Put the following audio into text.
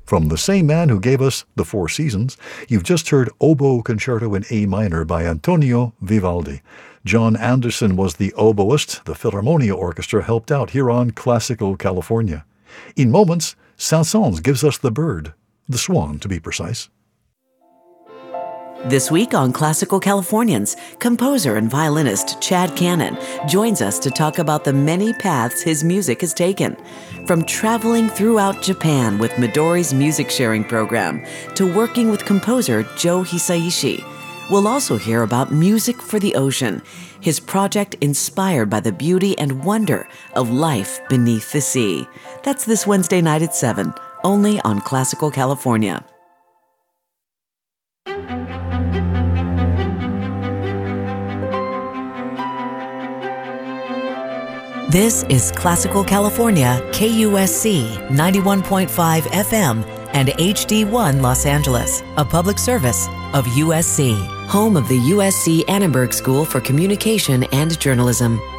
From the same man who gave us The Four Seasons, you've just heard Oboe Concerto in A minor by Antonio Vivaldi. John Anderson was the oboist. The Philharmonia Orchestra helped out here on Classical California. In moments, Saint-Saëns gives us the bird, the swan to be precise. This week on Classical Californians, composer and violinist Chad Cannon joins us to talk about the many paths his music has taken. From traveling throughout Japan with Midori's music sharing program to working with composer Joe Hisaishi. We'll also hear about Music for the Ocean, his project inspired by the beauty and wonder of life beneath the sea. That's this Wednesday night at 7, only on Classical California. This is Classical California, KUSC 91.5 FM and HD1 Los Angeles, a public service of USC, home of the USC Annenberg School for Communication and Journalism.